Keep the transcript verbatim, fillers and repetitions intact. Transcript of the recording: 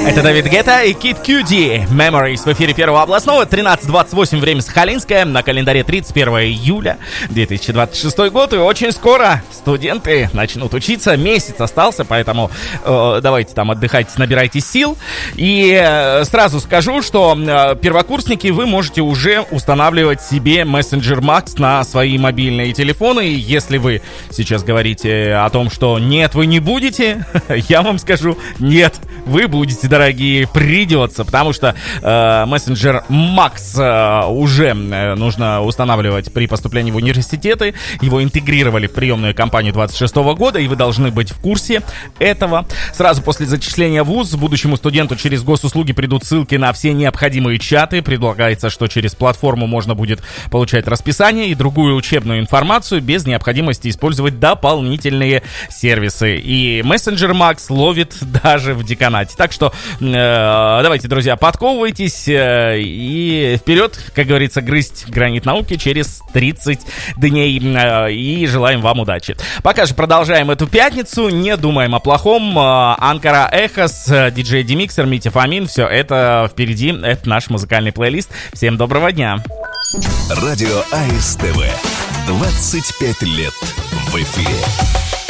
Это Дэвид Гетта и Kid Cudi. Memories в эфире Первого областного. тринадцать двадцать восемь, время Сахалинское. На календаре тридцать первого июля две тысячи двадцать шестой год. И очень скоро студенты начнут учиться. Месяц остался, поэтому э, давайте там отдыхайте, набирайте сил. И э, сразу скажу, что э, первокурсники, вы можете уже устанавливать себе Messenger Max на свои мобильные телефоны. И если вы сейчас говорите о том, что нет, вы не будете, я вам скажу, нет, вы будете, дорогие, придется, потому что э, Messenger Max э, уже э, нужно устанавливать при поступлении в университеты. Его интегрировали в приемную кампанию двадцать шестого года, и вы должны быть в курсе этого. Сразу после зачисления в вуз будущему студенту через госуслуги придут ссылки на все необходимые чаты. Предполагается, что через платформу можно будет получать расписание и другую учебную информацию без необходимости использовать дополнительные сервисы. И Messenger Max ловит даже в деканате. Так что э, давайте, друзья, подковывайтесь э, и вперед, как говорится, грызть гранит науки через тридцать дней. Э, и желаем вам удачи. Пока же продолжаем эту пятницу, не думаем о плохом. Анкара Эхос, диджей Демиксер, Митя Фомин. Все это впереди, это наш музыкальный плейлист. Всем доброго дня. Радио АСТВ. двадцать пять лет в эфире.